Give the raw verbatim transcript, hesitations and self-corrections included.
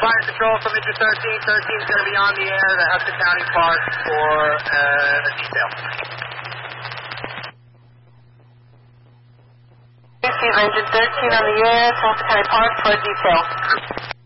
Fire control from Engine thirteen. thirteen is going to be on the air to Hudson County Park for uh, a detail. Engine thirteen on the air, Hudson County Park for a detail.